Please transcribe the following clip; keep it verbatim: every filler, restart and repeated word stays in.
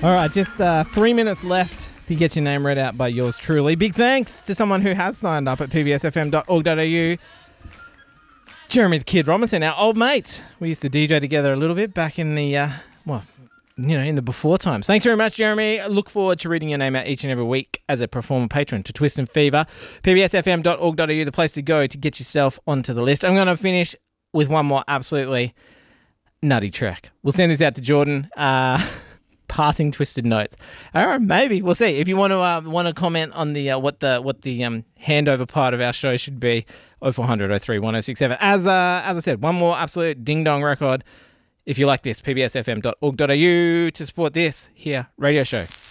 All right, just uh, three minutes left to get your name read out by yours truly. Big thanks to someone who has signed up at p b s f m dot org dot a u. Jeremy the Kid Robinson, our old mate. We used to D J together a little bit back in the, uh, well, you know, in the before times. Thanks very much, Jeremy. I look forward to reading your name out each and every week as a performer patron to Twist and Fever. p b s f m dot org dot a u, the place to go to get yourself onto the list. I'm going to finish with one more absolutely nutty track. We'll send this out to Jordan. Uh, passing Twisted Notes. All right, maybe we'll see. If you want to uh, want to comment on the uh, what the what the um, handover part of our show should be, oh four hundred oh three one oh six seven. As uh, as I said, one more absolute ding dong record. If you like this, p b s f m dot org dot a u to support this here radio show.